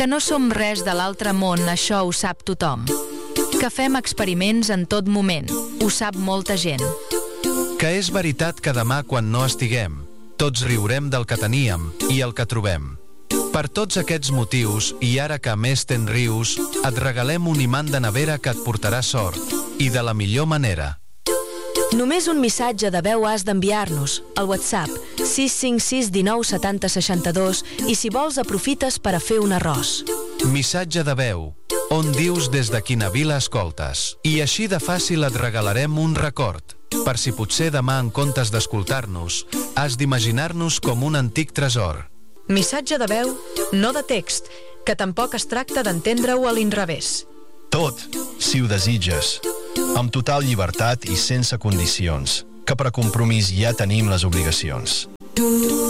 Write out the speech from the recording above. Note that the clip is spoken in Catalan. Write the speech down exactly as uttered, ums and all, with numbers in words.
Que no som res de l'altre món, això ho sap tothom. Que fem experiments en tot moment, ho sap molta gent. Que és veritat que demà quan no estiguem, tots riurem del que teníem i el que trobem. Per tots aquests motius, i ara que a més te'n rius, et regalem un imant de nevera que et portarà sort, i de la millor manera. Només un missatge de veu has d'enviar-nos al WhatsApp sis cinc sis un nou set zero sis dos i si vols aprofites per a fer un arròs. Missatge de veu, on dius des de quina vila escoltes. I així de fàcil et regalarem un record, per si potser demà en comptes d'escoltar-nos, has d'imaginar-nos com un antic tresor. Missatge de veu, no de text, que tampoc es tracta d'entendre-ho a l'inrevés. Tot, si ho desitges, amb total llibertat i sense condicions, que per compromís ja tenim les obligacions.